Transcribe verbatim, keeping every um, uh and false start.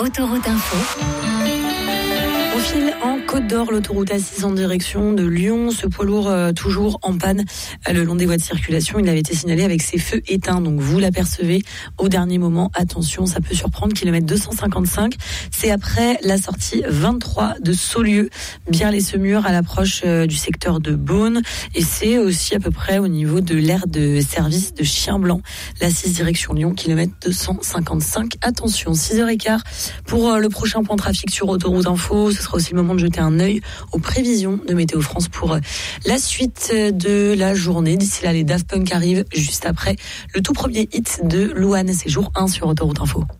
Autoroute Info. On file en Côte d'Or, l'autoroute A six en direction de Lyon. Ce poids lourd euh, toujours en panne euh, le long des voies de circulation. Il avait été signalé avec ses feux éteints, donc vous l'apercevez au dernier moment. Attention, ça peut surprendre. Kilomètre deux cent cinquante-cinq. C'est après la sortie vingt-trois de Saulieu, bien les Semurs à l'approche euh, du secteur de Beaune. Et c'est aussi à peu près au niveau de l'aire de service de Chien-Blanc. La six direction Lyon, kilomètre deux cent cinquante-cinq. Attention, six heures quinze pour euh, le prochain point trafic sur Autoroute Info. Ce sera aussi le moment de jeter un œil aux prévisions de Météo France pour la suite de la journée. D'ici là, les Daft Punk arrivent juste après le tout premier hit de Louane. C'est jour un sur Autoroute Info.